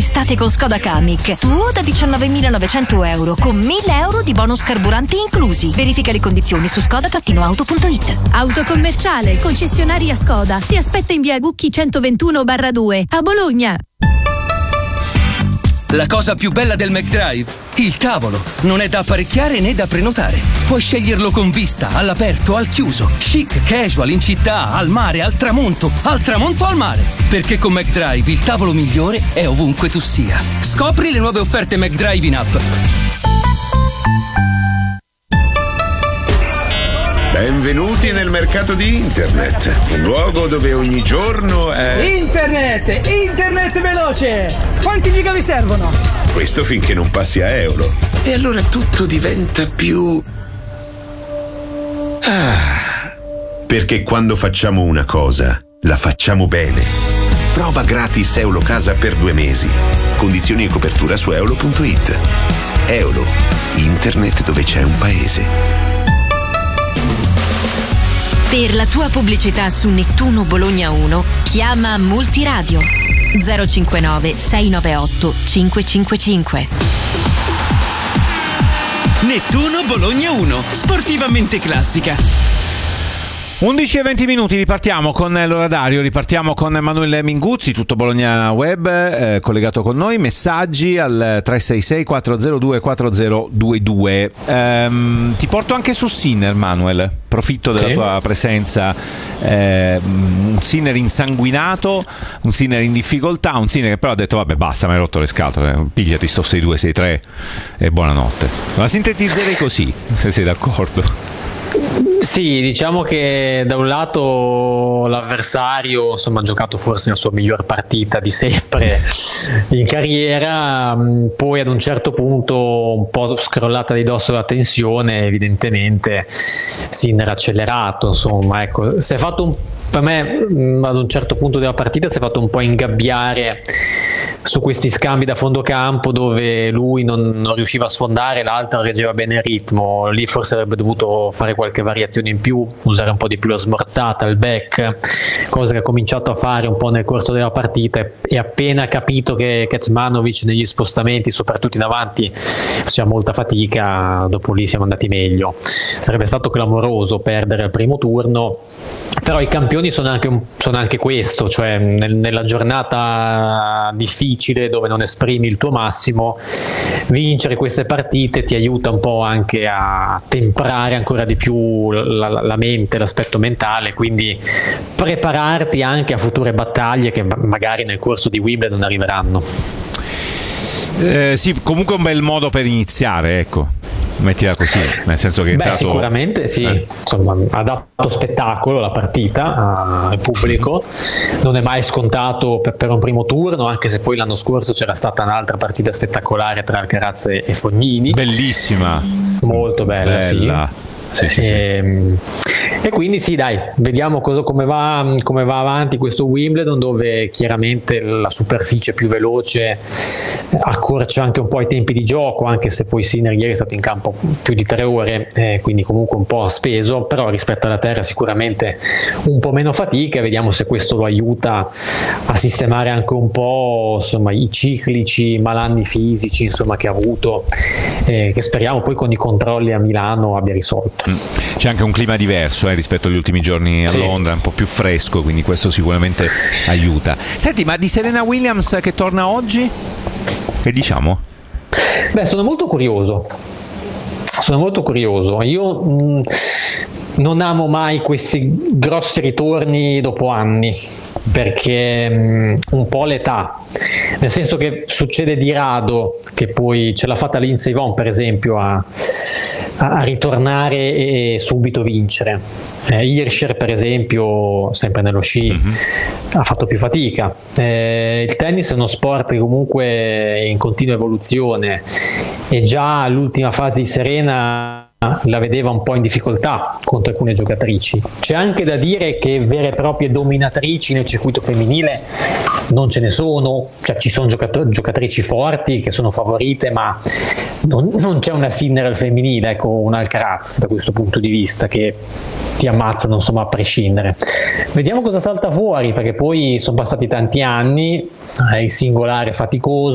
quest'estate con Skoda Kamiq. Tu da 19.900 euro con 1.000 euro di bonus carburanti inclusi. Verifica le condizioni su skoda-auto.it. Autocommerciale, concessionaria Skoda. Ti aspetta in via Gucchi 121/2 a Bologna. La cosa più bella del McDrive? Il tavolo. Non è da apparecchiare né da prenotare. Puoi sceglierlo con vista, all'aperto, al chiuso, chic, casual, in città, al mare, al tramonto al mare. Perché con McDrive il tavolo migliore è ovunque tu sia. Scopri le nuove offerte McDrive in app. Benvenuti nel mercato di internet, un luogo dove ogni giorno è... Internet veloce! Quanti giga vi servono? Questo finché non passi a euro. E allora tutto diventa più... Perché quando facciamo una cosa, la facciamo bene. Prova gratis Eolo Casa per 2 mesi. Condizioni e copertura su eolo.it. Eolo, internet dove c'è un paese. Per la tua pubblicità su Nettuno Bologna 1, chiama Multiradio 059 698 555. Nettuno Bologna 1, sportivamente classica. 11:20, ripartiamo con l'orario, ripartiamo con Emanuele Minguzzi, tutto Bologna Web, collegato con noi, messaggi al 366 402 4022. Ti porto anche su Sinner, Manuel, approfitto della tua presenza, un Sinner insanguinato, un Sinner in difficoltà, un Sinner che però ha detto vabbè basta, mi hai rotto le scatole, pigliati sto 6-2, 6-3 e buonanotte. La sintetizzerei così, se sei d'accordo. Sì, diciamo che da un lato l'avversario insomma ha giocato forse la sua miglior partita di sempre in carriera, poi ad un certo punto un po' scrollata di dosso la tensione, evidentemente Sinner ha accelerato, insomma, ecco, si è fatto per me ad un certo punto della partita si è fatto un po' ingabbiare su questi scambi da fondo campo dove lui non riusciva a sfondare, l'altro reggeva bene il ritmo. Lì forse avrebbe dovuto fare qualche variazione in più, usare un po' di più la smorzata, il back, cosa che ha cominciato a fare un po' nel corso della partita, e appena capito che Kecmanovic negli spostamenti, soprattutto in avanti, faceva molta fatica, dopo lì siamo andati meglio. Sarebbe stato clamoroso perdere il primo turno, però i campioni sono anche questo, cioè nella giornata difficile dove non esprimi il tuo massimo, vincere queste partite ti aiuta un po' anche a temprare ancora di più la mente, l'aspetto mentale, quindi prepararti anche a future battaglie che magari nel corso di Wimbledon arriveranno. Sì, comunque un bel modo per iniziare, ecco, mettila così, nel senso che è entrato... sicuramente sì, insomma, ha dato spettacolo la partita al pubblico, non è mai scontato per un primo turno, anche se poi l'anno scorso c'era stata un'altra partita spettacolare tra Alcaraz e Fognini, bellissima, molto bella. Sì. Sì. E quindi sì, dai, vediamo come va avanti questo Wimbledon, dove chiaramente la superficie più veloce accorcia anche un po' i tempi di gioco, anche se poi Sinner ieri è stato in campo più di 3 ore, quindi comunque un po' ha speso, però rispetto alla terra sicuramente un po' meno fatica, e vediamo se questo lo aiuta a sistemare anche un po', insomma, i ciclici malanni fisici, insomma, che ha avuto, che speriamo poi con i controlli a Milano abbia risolto. C'è anche un clima diverso rispetto agli ultimi giorni a Londra, un po' più fresco, quindi questo sicuramente aiuta. Senti, ma di Serena Williams che torna oggi, che diciamo? Beh, sono molto curioso. Io non amo mai questi grossi ritorni dopo anni, perché un po' l'età, nel senso che succede di rado che poi ce l'ha fatta Lindsey Vonn per esempio a ritornare e subito vincere. Hirscher per esempio, sempre nello sci, ha fatto più fatica. Il tennis è uno sport che comunque è in continua evoluzione, e già all'ultima fase di Serena la vedeva un po' in difficoltà contro alcune giocatrici. C'è anche da dire che vere e proprie dominatrici nel circuito femminile non ce ne sono, cioè ci sono giocatrici forti che sono favorite, ma non c'è una Sinner al femminile, ecco, un Alcaraz da questo punto di vista, che ti ammazzano insomma a prescindere. Vediamo cosa salta fuori, perché poi sono passati tanti anni, il singolare faticoso,